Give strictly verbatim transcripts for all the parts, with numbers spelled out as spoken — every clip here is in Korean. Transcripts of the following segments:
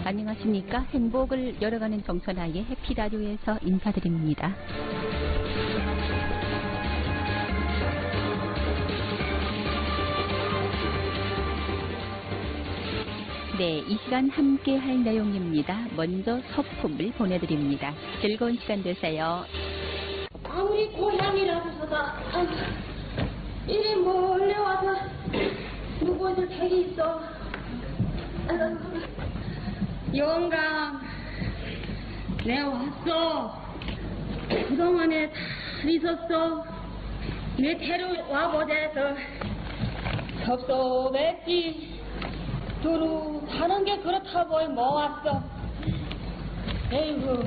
안녕하십니까. 행복을 열어가는 정선아의 해피라디오에서 인사드립니다. 네, 이 시간 함께 할 내용입니다. 먼저 소품을 보내드립니다. 즐거운 시간 되세요. 아무리 고향이라고서다 이리 몰래 와서 누구들 택이 있어. 영감, 내 왔어. 그동안에 잘 있었어. 내 태로 와보자서 섭섭했지. 두루 사는 게 그렇다고 뭐 왔어. 에이구,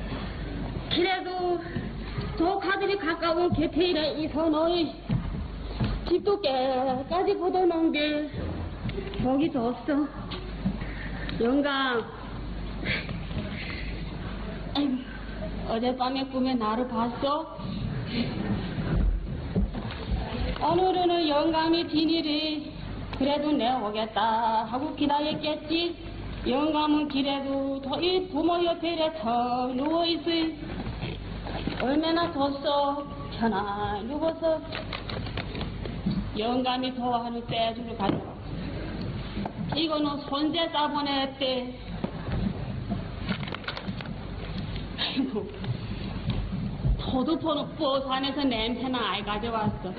그래도 조카들이 가까운 곁에 있어. 너희 집도 깨까지 걷어놓은 게 보기 좋았어. 영감, 아이고, 어젯밤에 꿈에 나를 봤어? 오늘은 영감이 비닐이 그래도 내 오겠다 하고 기다렸겠지. 영감은 길에도 이 부모 옆에 쳐 누워있어. 얼마나 좋소. 편안히 누워서 영감이 좋아하는 떼주를 가지고 이거는 손재 싸보냈대. 아이고, 도두포는 버산에서 냄새나 아이 가져왔어.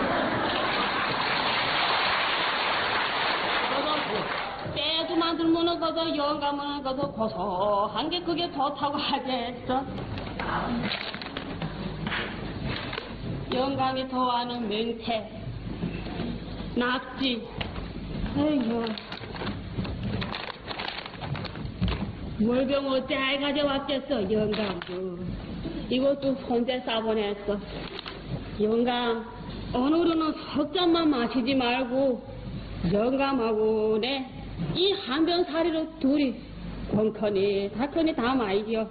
떼주만 들면은 거저 영감은 거저 고소한 게 그게 좋다고 하겠어. 영감이 좋아하는 맹태, 낙지. 아이고, 물병 어째 아이 가져왔겠어. 영감도 이것도 손재 싸보냈어. 영감, 오늘은 석잔만 마시지 말고 영감하고 내 이 한 병 사리로 둘이 건커니 다커니 다 마이디요.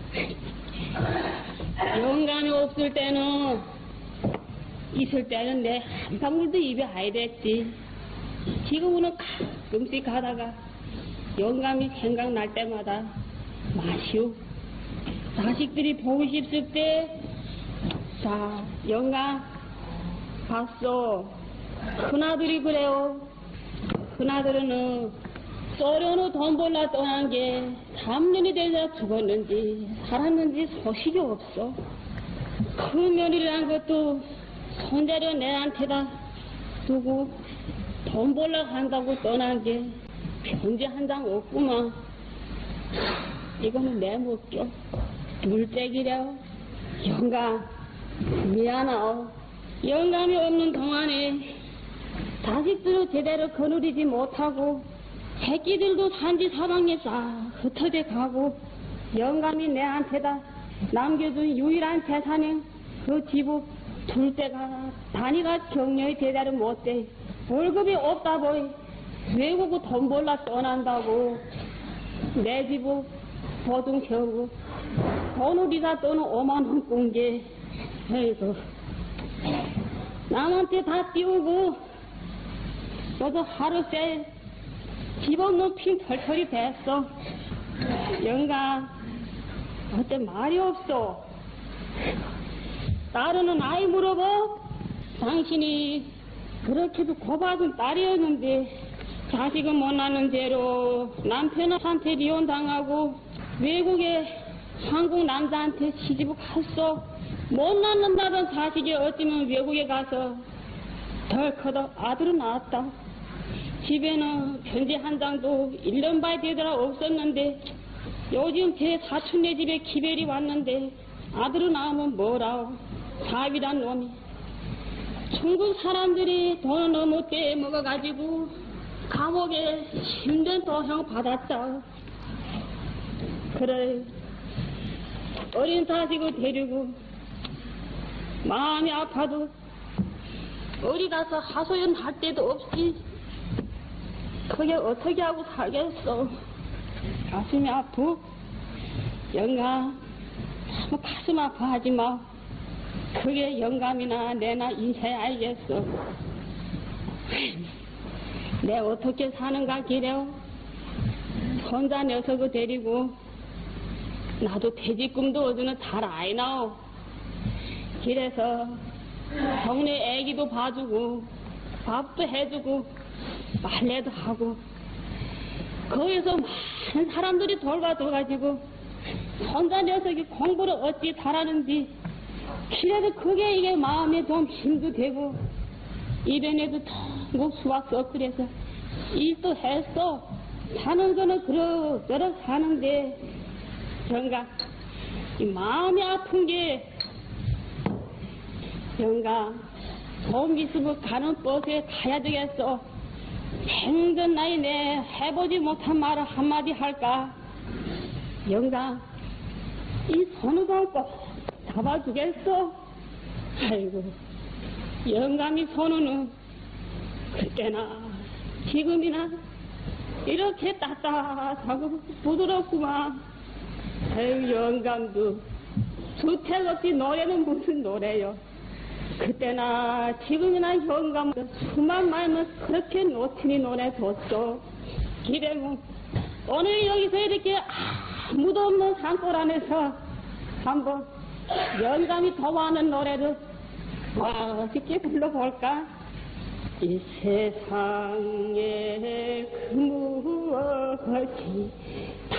영감이 없을 때는 있을 때는 내 한 방울도 입에 아야 됐지. 지금은 가끔씩 가다가 영감이 생각날 때마다 마시오. 자식들이 보고 싶을 때, 자, 영감 봤어. 큰아들이 그래요. 큰아들은 소련으로 돈 벌라 떠난 게 삼 년이 되자 죽었는지 살았는지 소식이 없어. 그 며느리란 것도 손자려 내한테다 두고 돈 벌러 간다고 떠난 게 편지 한 장 없구만. 이거는 내 몫죠. 둘째기려. 영감, 미안하오. 영감이 없는 동안에 자식들을 제대로 거느리지 못하고 새끼들도 산지 사방에 싹 흩어져 가고 영감이 내한테다 남겨둔 유일한 재산인 그 집을 둘 때가 단위가 격려히 제대로 못돼. 월급이 없다 보이 외국으로 돈 벌라 떠난다고 내 집을 보증 세우고 돈을 이사 또는 오만 원 꾼게. 에이구, 남한테 다 띄우고 너도 하루새 집 없는 핀 털털이 됐어. 영감, 어때 말이 없어. 딸은 아이 물어보. 당신이 그렇게도 고받은 딸이었는데 자식은 못 낳는 죄로 남편한테 이혼당하고 외국에 한국 남자한테 시집을 갔어. 못 낳는다던 사실이 어쩌면 외국에 가서 덜 커도 아들은 낳았다. 집에는 편지 한 장도 일 년 반 되더라 없었는데 요즘 제 사촌네 집에 기별이 왔는데 아들은 낳으면 뭐라오. 사위란 놈이 중국 사람들이 돈을 너무 떼먹어가지고 감옥에 힘든 도형 받았다. 그래, 어린 자식을 데리고 마음이 아파도 어디 가서 하소연 할 데도 없이 그게 어떻게 하고 살겠어. 가슴이 아프. 영감, 너무 가슴 아파하지 마. 그게 영감이나 내나 인사에 알겠어. 내 어떻게 사는가 기래요. 혼자 녀석을 데리고 나도 퇴직금도 어디는 잘 아이나오. 그래서 동네 애기도 봐주고 밥도 해주고 빨래도 하고 거기서 많은 사람들이 돌봐줘가지고 혼자 녀석이 공부를 어찌 잘하는지 그래도 그게 이게 마음에 좀 힘도 되고 이번에도 통국 수학 써 그래서 일도 했어. 사는 거는 그럭저럭 사는데 영감 이 마음이 아픈 게 영감 돈 있으면 가는 버스에 가야 되겠어. 생전 나이 내 해보지 못한 말을 한마디 할까. 영감 이 손을 꼭 잡아주겠어. 아이고 영감이 손은 그때나 지금이나 이렇게 따뜻하고 부드럽구만. 아유 영감도 주택 없이 노래는 무슨 노래요. 그때나 지금이나 영감 수만 말면 그렇게 노친이 노래 줬어. 기대 뭐 오늘 여기서 이렇게 아무도 없는 산골 안에서 한번 영감이 좋아하는 노래를 멋있게 불러볼까? 이 세상에 그 무엇이 다